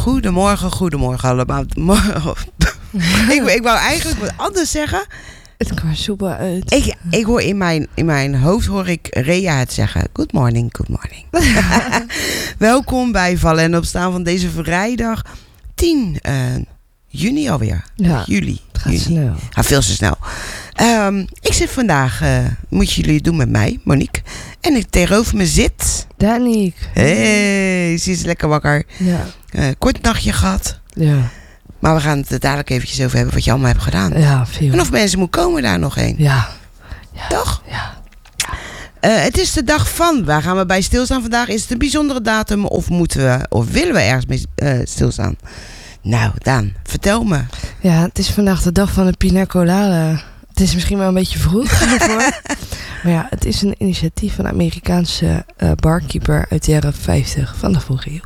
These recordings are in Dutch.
Goedemorgen allemaal. Ik wou eigenlijk wat anders zeggen. Het kwam soepel uit. Ik hoor in mijn hoofd hoor ik Rea het zeggen. Good morning. Welkom bij Vallen en Opstaan van deze vrijdag 10 juni alweer. Ja, Juli. het gaat snel. Gaat veel te snel. Ik zit vandaag, moet jullie doen met mij, Monique. En tegenover me zit... Danique. Hey, ze is lekker wakker. Ja. Kort nachtje gehad. Ja. Maar we gaan het er dadelijk eventjes over hebben wat je allemaal hebt gedaan. Ja, veel. En of mensen moeten komen daar nog heen. Ja. Toch? Ja. Het is de dag van. Waar gaan we bij stilstaan vandaag? Is het een bijzondere datum of willen we ergens mee stilstaan? Nou, Daan, vertel me. Ja, het is vandaag de dag van de Pina Colada. Het is misschien wel een beetje vroeg ervoor. Maar ja, het is een initiatief van een Amerikaanse barkeeper uit de jaren 50 van de vorige eeuw.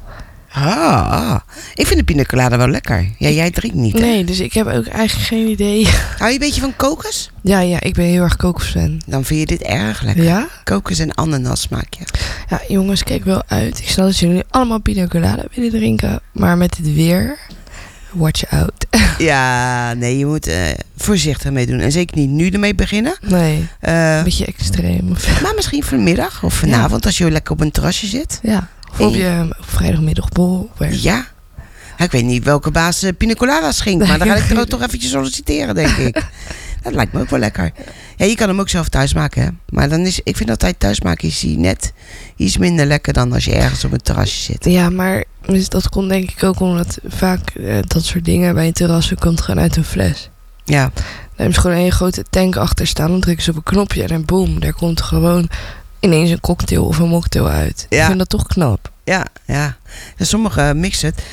Ik vind de pina colada wel lekker. Ja, jij drinkt niet, hè? Nee, dus ik heb ook eigenlijk geen idee. Hou je een beetje van kokos? Ja, ik ben heel erg kokosfan. Dan vind je dit erg lekker. Ja? Kokos en ananas smaakje. Ja, jongens, kijk wel uit. Ik snap dat jullie allemaal pina colada willen drinken. Maar met dit weer, watch out. Ja, nee, je moet voorzichtig mee doen. En zeker niet nu ermee beginnen. Nee, een beetje extreem. Maar misschien vanmiddag of vanavond als je lekker op een terrasje zit. Ja, of op je vrijdagmiddagborrel. Ja. Ik weet niet welke baas pina colada schenkt, maar dan ga ik er ook toch eventjes solliciteren, denk ik. Dat lijkt me ook wel lekker. Ja, je kan hem ook zelf thuis maken, hè. Maar dan ik vind altijd thuis maken is hij net iets minder lekker dan als je ergens op een terrasje zit. Ja, maar dat komt denk ik ook omdat vaak dat soort dingen bij een terras komt gewoon uit een fles. Ja. Dan hebben ze gewoon een grote tank achter staan, dan drukken ze op een knopje en dan boem, daar komt gewoon ineens een cocktail of een mocktail uit. Ja. Ik vind dat toch knap. Ja. En sommigen mixen het.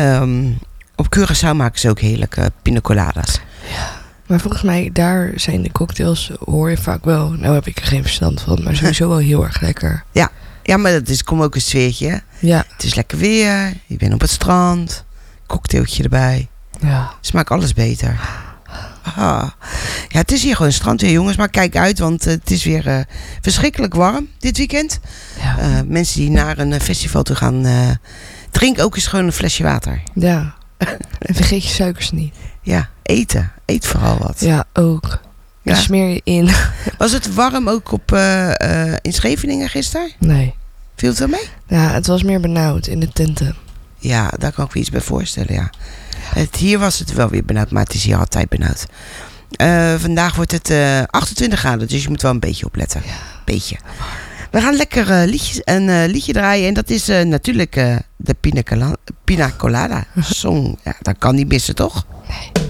Op Curaçao maken ze ook heerlijke pina coladas. Ja. Maar volgens mij, daar zijn de cocktails, hoor je vaak wel. Nou heb ik er geen verstand van, maar sowieso wel heel erg lekker. Ja, maar komt ook een sfeertje. Ja. Het is lekker weer, je bent op het strand, cocktailtje erbij. Ja. Smaakt alles beter. Ja, het is hier gewoon strandweer, jongens. Maar kijk uit, want het is weer verschrikkelijk warm dit weekend. Ja. Mensen die naar een festival toe gaan, drink ook eens gewoon een flesje water. Ja. En vergeet je suikers niet. Ja, eten. Eet vooral wat. Ja, ook. Ja. Dan smeer je in. Was het warm ook in Scheveningen gisteren? Nee. Viel het wel mee? Ja, het was meer benauwd in de tenten. Ja, daar kan ik me iets bij voorstellen, ja. Hier was het wel weer benauwd, maar het is hier altijd benauwd. Vandaag wordt het 28 graden, dus je moet wel een beetje opletten. Ja. Beetje. We gaan lekker een liedje draaien en dat is natuurlijk de Pina Colada song. Ja, dat kan niet missen, toch? Nee.